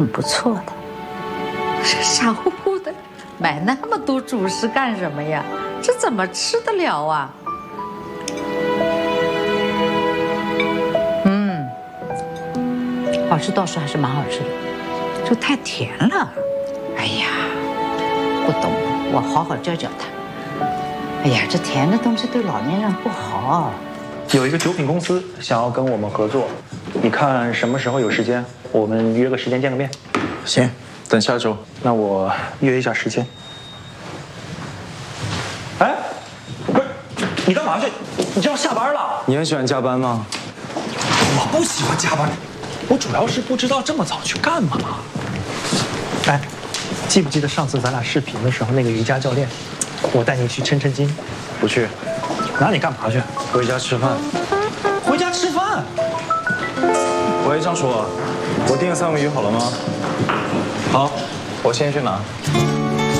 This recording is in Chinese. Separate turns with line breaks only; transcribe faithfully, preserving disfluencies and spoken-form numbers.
挺不错的。
这傻乎乎的，买那么多主食干什么呀？这怎么吃得了啊？嗯，好吃倒是还是蛮好吃的，就太甜了。哎呀，不懂，我好好教教他。哎呀，这甜的东西对老年人不好。
有一个酒品公司想要跟我们合作，你看什么时候有时间，我们约个时间见个面。
行，等下周。
那我约一下时间。哎，不是，你干嘛去？你就要下班了？
你很喜欢加班吗？
我不喜欢加班，我主要是不知道这么早去干嘛。哎，记不记得上次咱俩视频的时候那个瑜伽教练？我带你去抻抻筋。
不去。
那你干嘛去？
回家吃饭。
回家吃饭？
喂，张叔，我订的三文鱼好了吗？好，我先去拿。